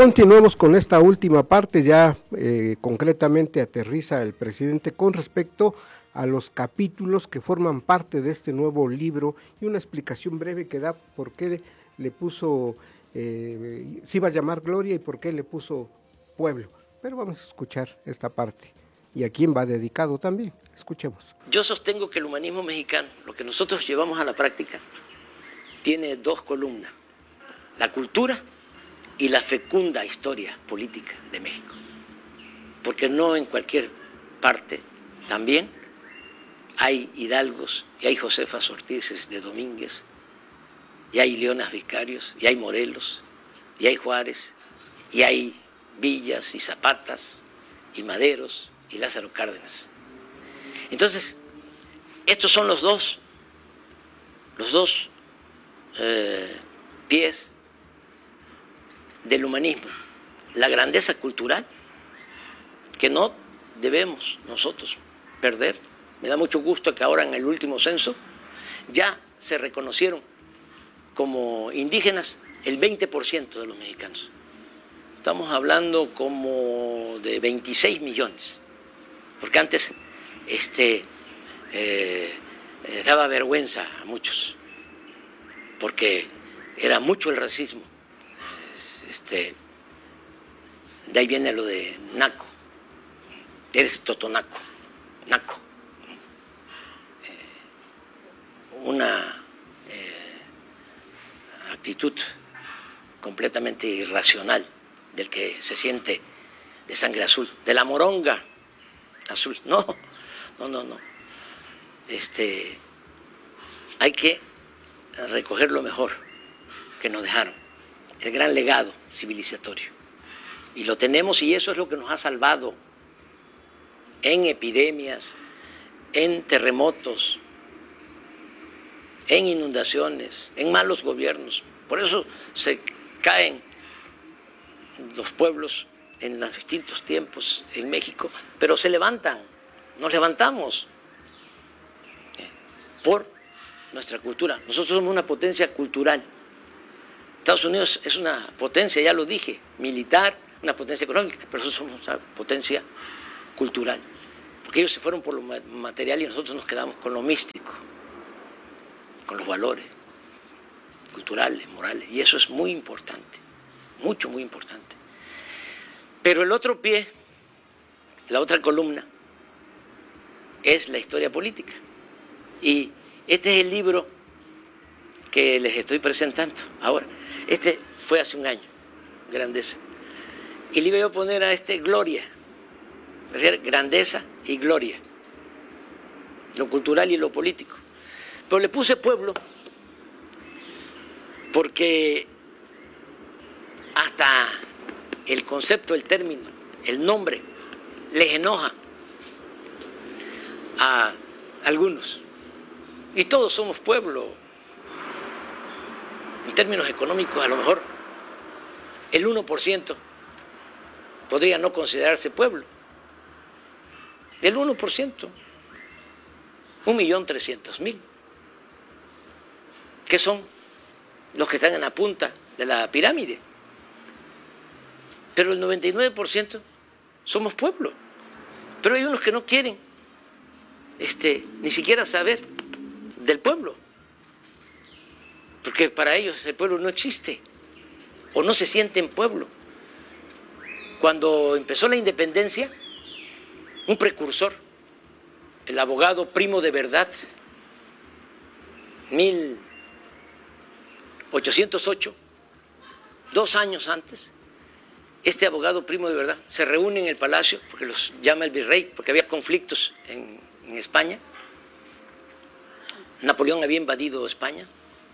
continuemos con esta última parte, ya concretamente aterriza el presidente con respecto a los capítulos que forman parte de este nuevo libro y una explicación breve que da por qué le puso, se iba a llamar Gloria y por qué le puso Pueblo. Pero vamos a escuchar esta parte y a quién va dedicado también. Escuchemos. Yo sostengo que el humanismo mexicano, lo que nosotros llevamos a la práctica, tiene dos columnas: la cultura y la fecunda historia política de México. Porque no en cualquier parte también hay hidalgos, y hay Josefas Ortizes de Domínguez, y hay Leonas Vicarios, y hay Morelos, y hay Juárez, y hay Villas y Zapatas, y Maderos, y Lázaro Cárdenas. Entonces, estos son los dos pies del humanismo: la grandeza cultural, que no debemos nosotros perder. Me da mucho gusto que ahora en el último censo ya se reconocieron como indígenas el 20% de los mexicanos. Estamos hablando como de 26 millones, porque antes daba vergüenza a muchos, porque era mucho el racismo. De ahí viene lo de naco, eres totonaco, naco. Una actitud completamente irracional del que se siente de sangre azul, de la moronga azul. No. Hay que recoger lo mejor que nos dejaron, el gran legado civilizatorio. Y lo tenemos, y eso es lo que nos ha salvado en epidemias, en terremotos, en inundaciones, en malos gobiernos. Por eso se caen los pueblos en los distintos tiempos en México, pero se levantan, nos levantamos por nuestra cultura. Nosotros somos una potencia cultural. Estados Unidos es una potencia, ya lo dije, militar, una potencia económica, pero nosotros somos una potencia cultural, porque ellos se fueron por lo material y nosotros nos quedamos con lo místico, con los valores culturales, morales, y eso es muy importante, muy importante. Pero el otro pie, la otra columna, es la historia política. Y este es el libro que les estoy presentando ahora. Este fue hace un año, Grandeza. Y le iba a poner a Gloria, es decir, grandeza y gloria, lo cultural y lo político. Pero le puse Pueblo porque hasta el concepto, el término, el nombre, les enoja a algunos. Y todos somos pueblo. En términos económicos, a lo mejor el 1% podría no considerarse pueblo. El 1%, 1.300.000, que son los que están en la punta de la pirámide. Pero el 99% somos pueblo. Pero hay unos que no quieren ni siquiera saber del pueblo, porque para ellos el pueblo no existe o no se sienten pueblo. Cuando empezó la independencia, un precursor, el abogado Primo de Verdad, 1808, 2 años antes, este abogado Primo de Verdad se reúne en el palacio, porque los llama el virrey, porque había conflictos en España. Napoleón había invadido España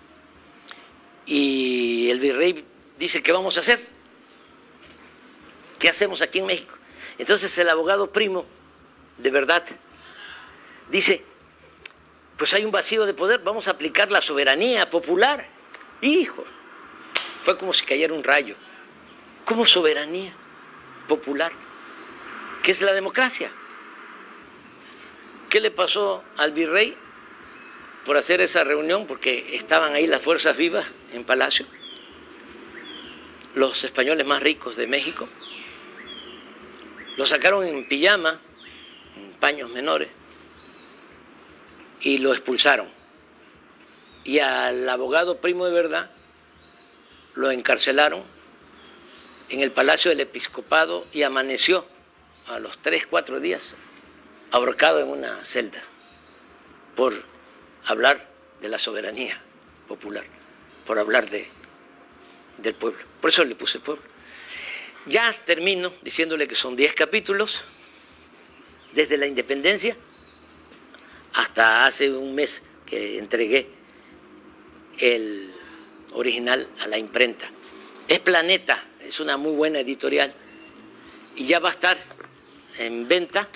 y el virrey dice: ¿qué vamos a hacer? ¿Qué hacemos aquí en México? Entonces el abogado Primo de Verdad dice: pues hay un vacío de poder, vamos a aplicar la soberanía popular. Hijo, fue como si cayera un rayo. ¿Cómo soberanía popular? ¿Qué es la democracia? ¿Qué le pasó al virrey por hacer esa reunión? Porque estaban ahí las fuerzas vivas en Palacio. los españoles más ricos de México, lo sacaron en pijama, en paños menores, y lo expulsaron. Y al abogado Primo de Verdad lo encarcelaron en el Palacio del Episcopado y amaneció a los 3-4 días ahorcado en una celda por hablar de la soberanía popular, por hablar del pueblo. Por eso le puse pueblo. Ya termino diciéndole que son 10 capítulos desde la independencia hasta hace un mes que entregué el original a la imprenta. Es Planeta, es una muy buena editorial y ya va a estar en venta.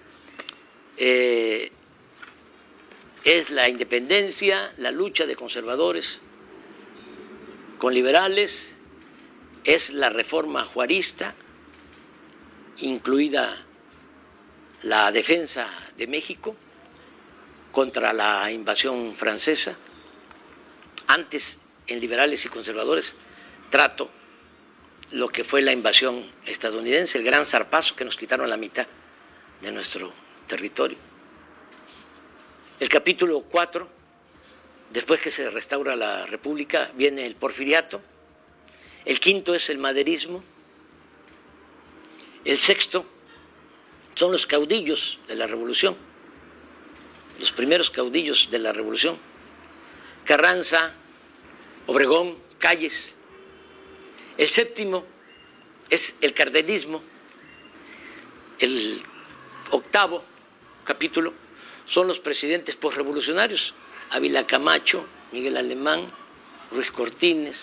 Es la independencia, la lucha de conservadores con liberales, es la reforma juarista, incluida la defensa de México contra la invasión francesa. Antes, en liberales y conservadores, trato lo que fue la invasión estadounidense, el gran zarpazo que nos quitaron la mitad de nuestro territorio. El capítulo 4, después que se restaura la República, viene el porfiriato. El quinto es el maderismo. El sexto son los caudillos de la Revolución, los primeros caudillos de la Revolución: Carranza, Obregón, Calles. El séptimo es el cardenismo. El octavo capítulo son los presidentes posrevolucionarios: Ávila Camacho, Miguel Alemán, Ruiz Cortines,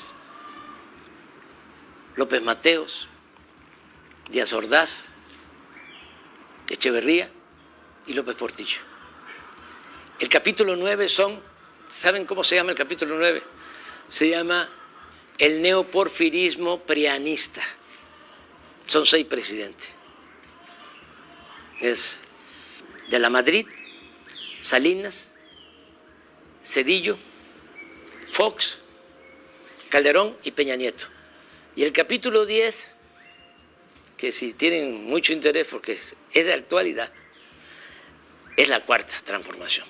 López Mateos, Díaz Ordaz, Echeverría y López Portillo. El capítulo 9 ¿saben cómo se llama el capítulo 9? Se llama el neoporfirismo prianista. Son 6 presidentes. Es de la Madrid, Salinas, Zedillo, Fox, Calderón y Peña Nieto. Y el capítulo 10, que si tienen mucho interés porque es de actualidad, es la cuarta transformación.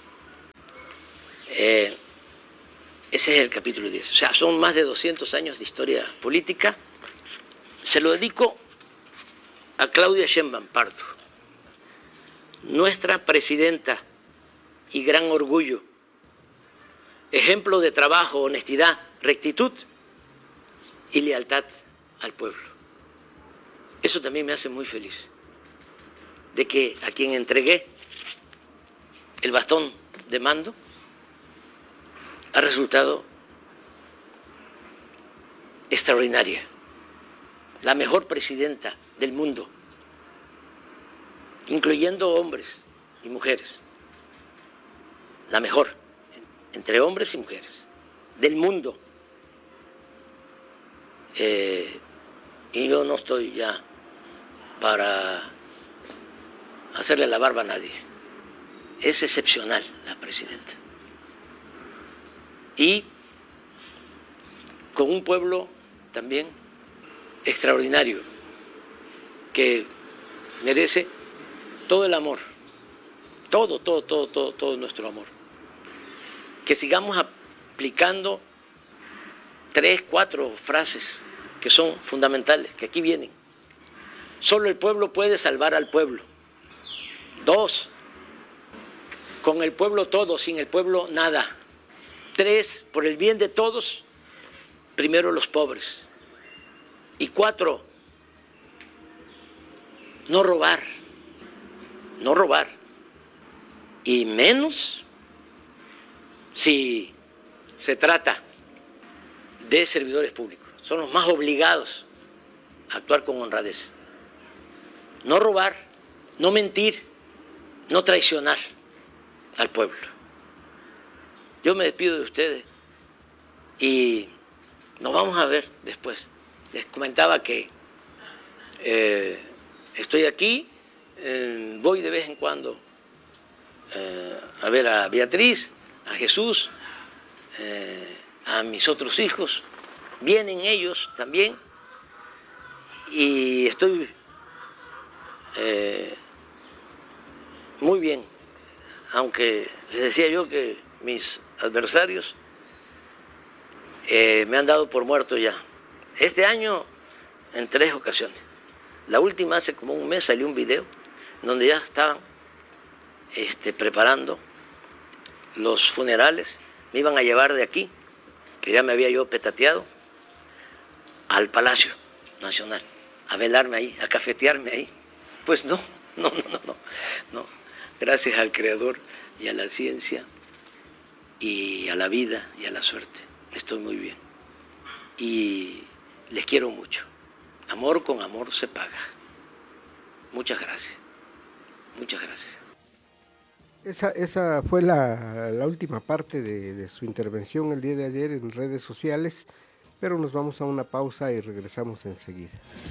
Ese es el capítulo 10. O sea, son más de 200 años de historia política. Se lo dedico a Claudia Sheinbaum Pardo, nuestra presidenta y gran orgullo, ejemplo de trabajo, honestidad, rectitud y lealtad al pueblo. Eso también me hace muy feliz, de que a quien entregué el bastón de mando ha resultado extraordinaria, la mejor presidenta del mundo, incluyendo hombres y mujeres, la mejor entre hombres y mujeres del mundo. Y yo no estoy ya para hacerle la barba a nadie. Es excepcional la presidenta. Y con un pueblo también extraordinario que merece todo el amor, todo nuestro amor. Que sigamos aplicando 3, 4 frases que son fundamentales, que aquí vienen. Solo el pueblo puede salvar al pueblo. 2, con el pueblo todo, sin el pueblo nada. 3, por el bien de todos, primero los pobres. Y 4, no robar. Y menos si se trata de servidores públicos. Son los más obligados a actuar con honradez. No robar, no mentir, no traicionar al pueblo. Yo me despido de ustedes y nos vamos a ver después. Les comentaba que estoy aquí, voy de vez en cuando a ver a Beatriz, a Jesús, a mis otros hijos, Vienen ellos también y estoy muy bien, aunque les decía yo que mis adversarios me han dado por muerto ya. Este año en 3 ocasiones. La última hace como un mes salió un video donde ya estaban preparando los funerales. Me iban a llevar de aquí, que ya me había yo petateado, al Palacio Nacional, a velarme ahí, a cafetearme ahí. Pues no. Gracias al Creador y a la ciencia y a la vida y a la suerte, estoy muy bien. Y les quiero mucho. Amor con amor se paga. Muchas gracias. Muchas gracias. Esa fue la última parte de su intervención el día de ayer en redes sociales, pero nos vamos a una pausa y regresamos enseguida.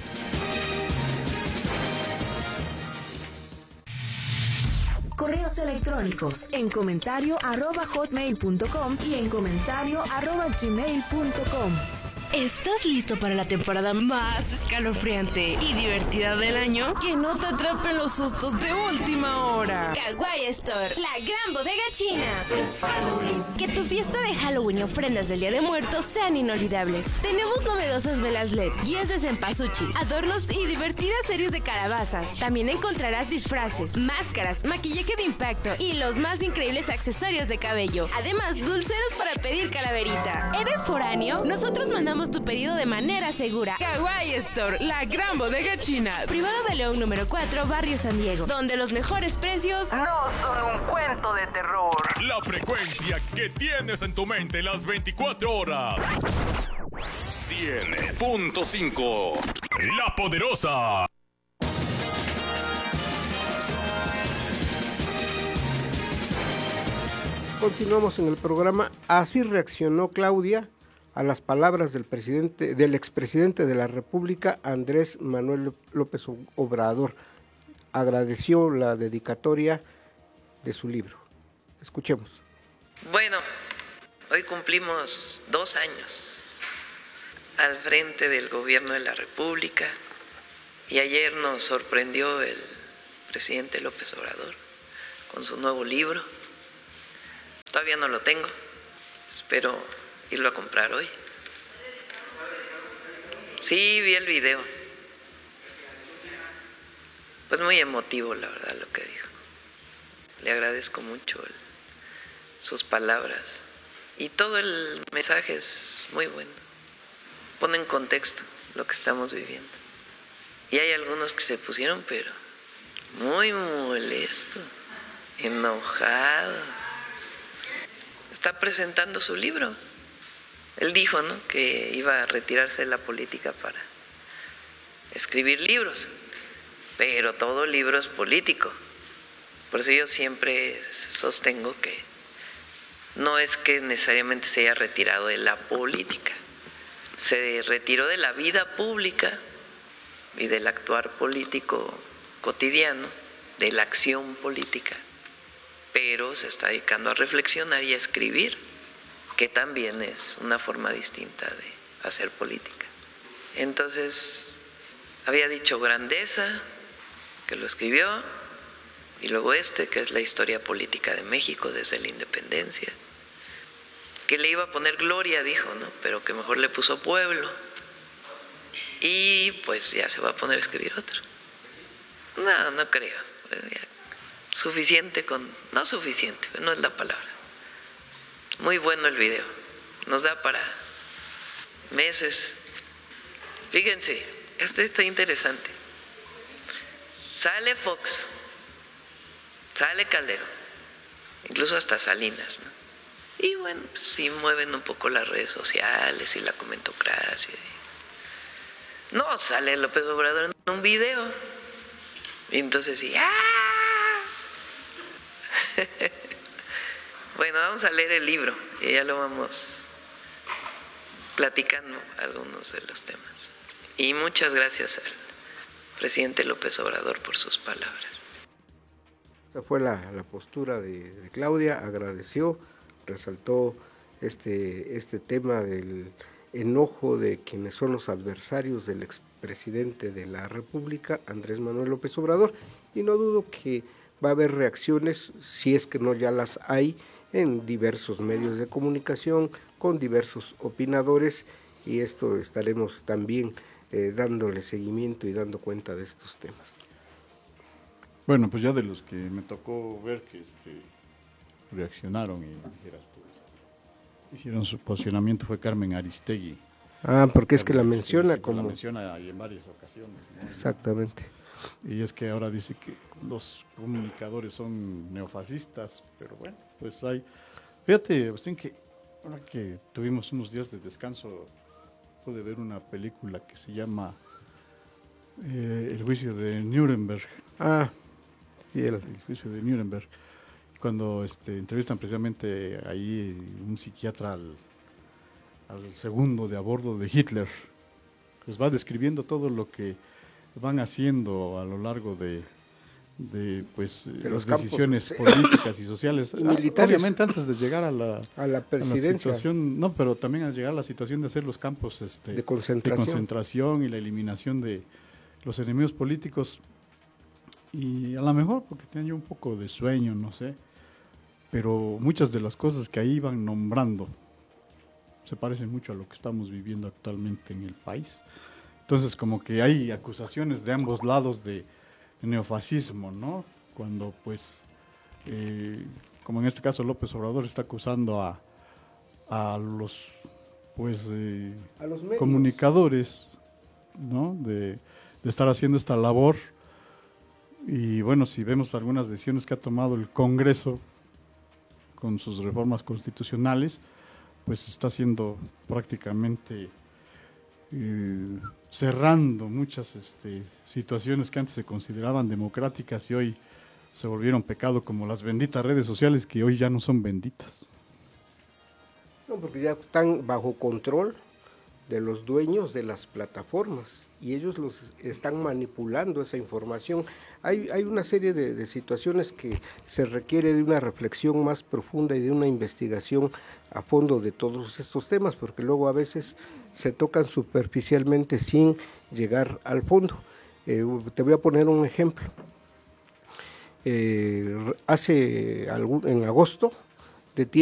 Correos electrónicos en comentario@hotmail.com y en comentario@gmail.com. ¿Estás listo para la temporada más escalofriante y divertida del año? Que no te atrapen los sustos de última hora. Kawaii Store, la gran bodega china. Que tu fiesta de Halloween y ofrendas del Día de Muertos sean inolvidables. Tenemos novedosas velas LED, guías de cempasúchil, adornos y divertidas series de calabazas. También encontrarás disfraces, máscaras, maquillaje de impacto y los más increíbles accesorios de cabello. Además, dulceros para pedir calaverita. ¿Eres foráneo? Nosotros mandamos tu pedido de manera segura. Kawaii Store, la gran bodega china. Privado de León número 4, Barrio San Diego, donde los mejores precios no son un cuento de terror. La frecuencia que tienes en tu mente las 24 horas. 100.5. La Poderosa. Continuamos en el programa. Así reaccionó Claudia a las palabras del expresidente de la República, Andrés Manuel López Obrador. Agradeció la dedicatoria de su libro. Escuchemos. Bueno, hoy cumplimos 2 años al frente del gobierno de la República y ayer nos sorprendió el presidente López Obrador con su nuevo libro. Todavía no lo tengo, espero irlo a comprar hoy. Sí, vi el video. Pues muy emotivo, la verdad, lo que dijo. Le agradezco mucho sus palabras. Y todo el mensaje es muy bueno. Pone en contexto lo que estamos viviendo. Y hay algunos que se pusieron, pero muy molestos, enojados. Está presentando su libro. Él dijo, ¿no?, que iba a retirarse de la política para escribir libros, pero todo libro es político. Por eso yo siempre sostengo que no es que necesariamente se haya retirado de la política, se retiró de la vida pública y del actuar político cotidiano, de la acción política, pero se está dedicando a reflexionar y a escribir, que también es una forma distinta de hacer política. Entonces, había dicho Grandeza, que lo escribió, y luego que es la historia política de México desde la independencia, que le iba a poner Gloria, dijo, ¿no?, pero que mejor le puso Pueblo, y pues ya se va a poner a escribir otro. No creo. Suficiente no suficiente, no es la palabra. Muy bueno el video, nos da para meses. Fíjense, está interesante. Sale Fox, sale Calderón, incluso hasta Salinas, ¿no? Y bueno, pues sí mueven un poco las redes sociales y la comentocracia. No, sale López Obrador en un video. Y entonces sí, Bueno, vamos a leer el libro y ya lo vamos platicando algunos de los temas. Y muchas gracias al presidente López Obrador por sus palabras. Esa fue la postura de Claudia, agradeció, resaltó este tema del enojo de quienes son los adversarios del expresidente de la República, Andrés Manuel López Obrador, y no dudo que va a haber reacciones, si es que no ya las hay, en diversos medios de comunicación, con diversos opinadores, y esto estaremos también dándole seguimiento y dando cuenta de estos temas. Bueno, pues ya de los que me tocó ver que reaccionaron y dijeras tú, hicieron su posicionamiento fue Carmen Aristegui. Porque es que la menciona como... La menciona en varias ocasiones, ¿no? Exactamente. Y es que ahora dice que los comunicadores son neofascistas, pero bueno, pues hay... Fíjate, Agustín, que ahora que tuvimos unos días de descanso, pude ver una película que se llama El juicio de Nuremberg. Sí, el juicio de Nuremberg. Cuando entrevistan precisamente ahí un psiquiatra al segundo de a bordo de Hitler, pues va describiendo todo lo que van haciendo a lo largo de las decisiones políticas y sociales, y militares, obviamente antes de llegar a la presidencia, a la situación, no, pero también al llegar a la situación de hacer los campos de concentración y la eliminación de los enemigos políticos. Y a lo mejor porque tenía un poco de sueño, no sé, pero muchas de las cosas que ahí iban nombrando se parecen mucho a lo que estamos viviendo actualmente en el país. Entonces, como que hay acusaciones de ambos lados de neofascismo, ¿no? Cuando, pues, como en este caso López Obrador está acusando a los comunicadores, ¿no? De estar haciendo esta labor. Y bueno, si vemos algunas decisiones que ha tomado el Congreso con sus reformas constitucionales, pues está haciendo prácticamente cerrando muchas situaciones que antes se consideraban democráticas y hoy se volvieron pecado, como las benditas redes sociales, que hoy ya no son benditas. No, porque ya están bajo control de los dueños de las plataformas y ellos los están manipulando esa información. Hay una serie de situaciones que se requiere de una reflexión más profunda y de una investigación a fondo de todos estos temas, porque luego a veces se tocan superficialmente sin llegar al fondo. Te voy a poner un ejemplo. En agosto